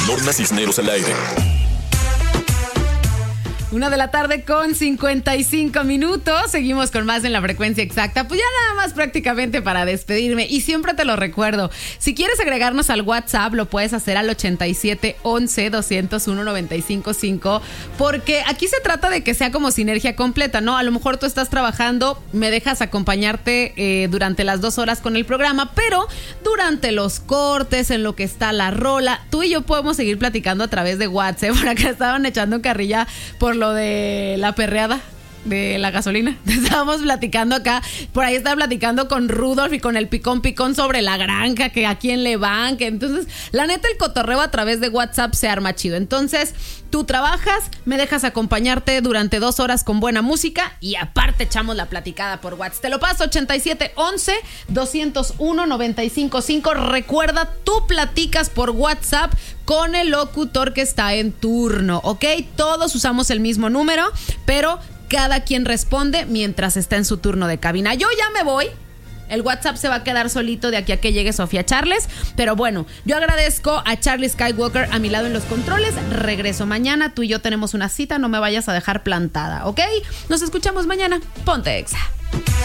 Lorna Cisneros al aire. 1:55 p.m. Seguimos con más en la frecuencia exacta. Pues ya nada más prácticamente para despedirme. Y siempre te lo recuerdo. Si quieres agregarnos al WhatsApp, lo puedes hacer al 8711-201-955. Porque aquí se trata de que sea como sinergia completa, ¿no? A lo mejor tú estás trabajando, me dejas acompañarte durante las 2 horas con el programa, pero durante los cortes, en lo que está la rola, tú y yo podemos seguir platicando a través de WhatsApp. Por acá estaban echando carrilla por lo de la perreada de la gasolina. Estábamos platicando acá, por ahí estaba platicando con Rudolf y con el picón sobre la granja, que a quién le van, que entonces, la neta, el cotorreo a través de WhatsApp se arma chido. Entonces, tú trabajas, me dejas acompañarte durante 2 horas con buena música y aparte echamos la platicada por WhatsApp. Te lo paso, 8711-201-955. Recuerda, tú platicas por WhatsApp con el locutor que está en turno, ¿ok? Todos usamos el mismo número, pero cada quien responde mientras está en su turno de cabina. Yo ya me voy. El WhatsApp se va a quedar solito de aquí a que llegue Sofía Charles. Pero bueno, yo agradezco a Charlie Skywalker a mi lado en los controles. Regreso mañana. Tú y yo tenemos una cita. No me vayas a dejar plantada, ¿ok? Nos escuchamos mañana. Ponte Exa.